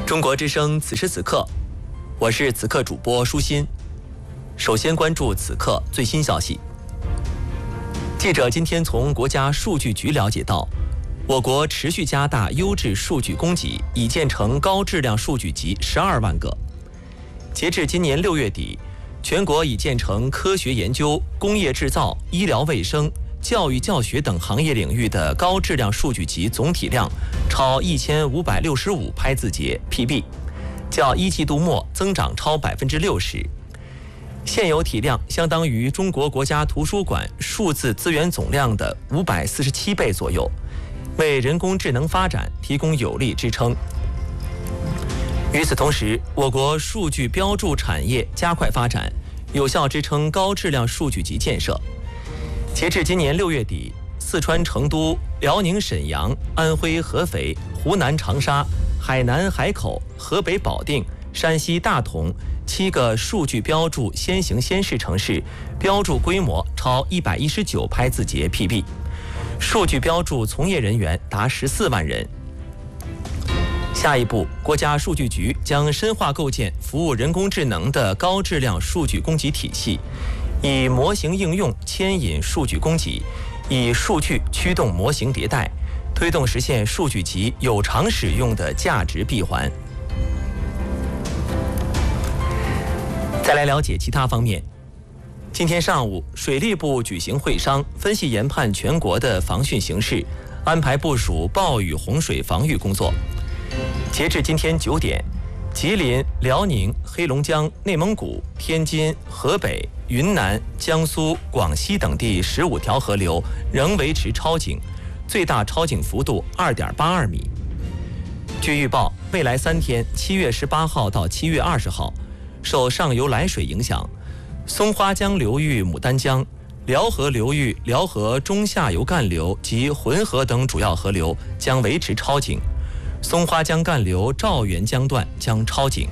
中国之声此时此刻，我是此刻主播舒心。首先关注此刻最新消息。记者今天从国家数据局了解到，我国持续加大优质数据供给，已建成高质量数据集12万个。截至今年6月底，全国已建成科学研究、工业制造、医疗卫生、教育教学等行业领域的高质量数据集总体量超1565拍字节 PB， 较一季度末增长超60%。现有体量相当于中国国家图书馆数字资源总量的547倍左右，为人工智能发展提供有力支撑。与此同时，我国数据标注产业加快发展，有效支撑高质量数据集建设。截至今年6月底，四川成都、辽宁沈阳、安徽合肥、湖南长沙、海南海口、河北保定、山西大同7个数据标注先行先试城市标注规模超119拍字节 PB， 数据标注从业人员达14万人。下一步，国家数据局将深化构建服务人工智能的高质量数据供给体系，以模型应用牵引数据供给，以数据驱动模型迭代，推动实现数据集有偿使用的价值闭环。再来了解其他方面。今天上午，水利部举行会商，分析研判全国的防汛形势，安排部署暴雨洪水防御工作。截至今天9点，吉林、辽宁、黑龙江、内蒙古、天津、河北、云南、江苏、广西等地15条河流仍维持超警，最大超警幅度2.82米。据预报，未来3天，7月18号到7月20号，受上游来水影响，松花江流域牡丹江、辽河流域辽河中下游干流及浑河等主要河流将维持超警，松花江干流赵源江段将超警。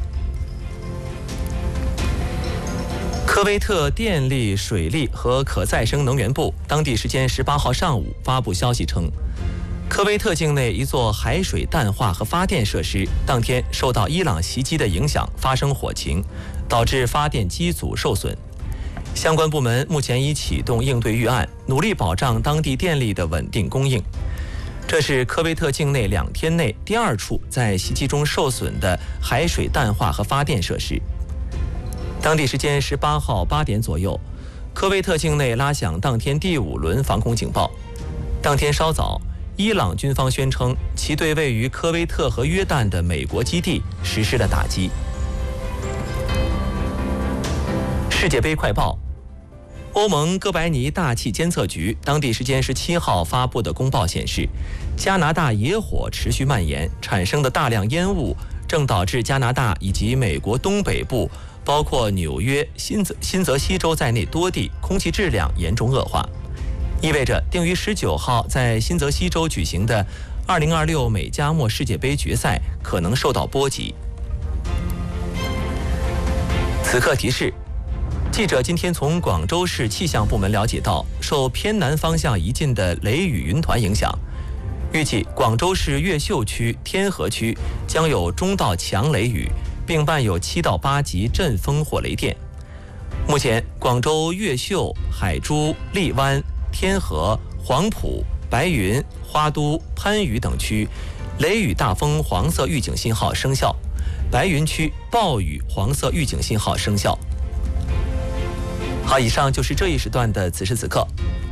科威特电力、水利和可再生能源部当地时间18号上午发布消息称，科威特境内一座海水淡化和发电设施当天受到伊朗袭击的影响发生火情，导致发电机组受损。相关部门目前已启动应对预案，努力保障当地电力的稳定供应。这是科威特境内2天内第2处在袭击中受损的海水淡化和发电设施。当地时间18号8点左右，科威特境内拉响当天第5轮防空警报。当天稍早，伊朗军方宣称其对位于科威特和约旦的美国基地实施了打击。世界杯快报。欧盟哥白尼大气监测局当地时间17号发布的公报显示，加拿大野火持续蔓延，产生的大量烟雾正导致加拿大以及美国东北部，包括纽约、新泽西州在内多地空气质量严重恶化，意味着定于19号在新泽西州举行的2026美加墨世界杯决赛可能受到波及。此刻提示，记者今天从广州市气象部门了解到，受偏南方向移进的雷雨云团影响，预计广州市越秀区、天河区将有中到强雷雨，并伴有7到8级阵风或雷电。目前，广州越秀、海珠、荔湾、天河、黄埔、白云、花都、番禺等区雷雨大风黄色预警信号生效，白云区暴雨黄色预警信号生效。好，以上就是这一时段的此时此刻，